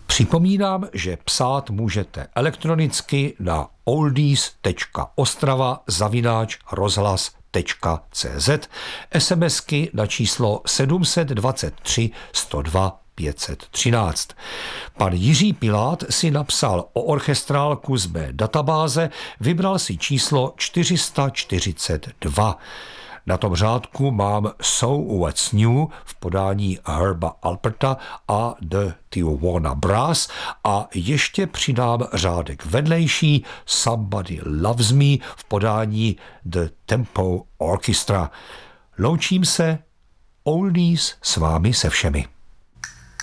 Připomínám, že psát můžete elektronicky na oldies.ostrava@rozhlas.cz, SMSky na číslo 723 102 513. Pan Jiří Pilát si napsal o orchestrálku z mé databáze, vybral si číslo 442. Na tom řádku mám So What's New v podání Herba Alperta a The Tijuana Brass a ještě přidám řádek vedlejší Somebody Loves Me v podání The Tempo Orchestra. Loučím se, Oldies s vámi se všemi.